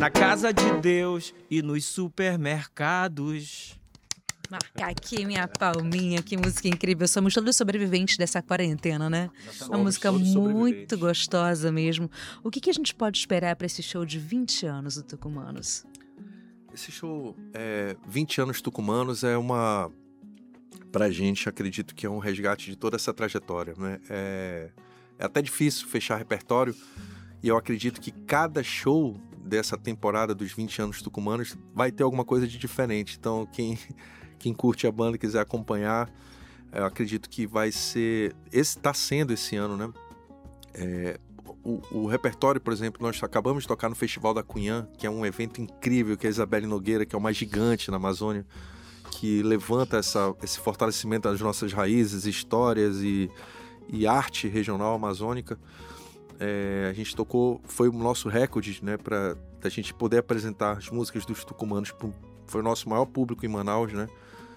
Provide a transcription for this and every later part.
na casa de Deus e nos supermercados. Marcar aqui minha palminha, que música incrível. Somos todos sobreviventes dessa quarentena, né? Uma música muito gostosa mesmo. O que a gente pode esperar para esse show de 20 anos do Tucumanos? Esse show, 20 anos Tucumanos, pra gente, acredito que é um resgate de toda essa trajetória, né? É até difícil fechar repertório, e eu acredito que cada show dessa temporada dos 20 anos Tucumanos vai ter alguma coisa de diferente. Então, quem curte a banda e quiser acompanhar, eu acredito que vai ser... Está sendo esse ano, né? O repertório, por exemplo, nós acabamos de tocar no Festival da Cunhã, que é um evento incrível, que é a Isabelle Nogueira, que é uma gigante na Amazônia, que levanta esse fortalecimento das nossas raízes, histórias e arte regional amazônica. A gente tocou, foi o nosso recorde, né, para a gente poder apresentar as músicas dos Tucumanos. Foi o nosso maior público em Manaus, né?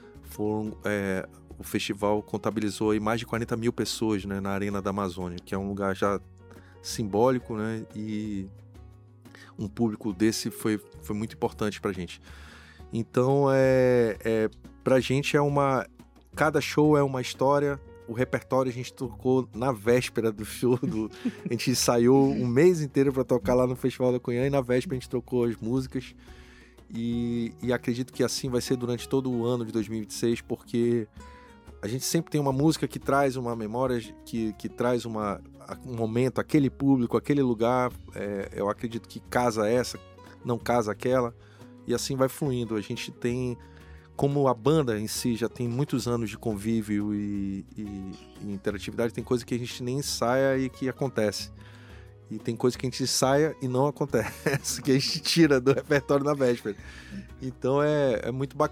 O festival contabilizou aí mais de 40 mil pessoas, né, na Arena da Amazônia, que é um lugar já simbólico, né? E um público desse foi muito importante pra gente. Então, pra gente cada show é uma história. O repertório a gente tocou na véspera do show. A gente ensaiou um mês inteiro para tocar lá no Festival da Cunhã, e na véspera a gente trocou as músicas. E acredito que assim vai ser durante todo o ano de 2026, porque a gente sempre tem uma música que traz uma memória, que traz um momento, aquele público, aquele lugar. Eu acredito que casa essa, não casa aquela, e assim vai fluindo. A gente tem... Como a banda em si já tem muitos anos de convívio e interatividade, tem coisa que a gente nem ensaia e que acontece. E tem coisa que a gente ensaia e não acontece, que a gente tira do repertório na véspera. Então é muito bacana.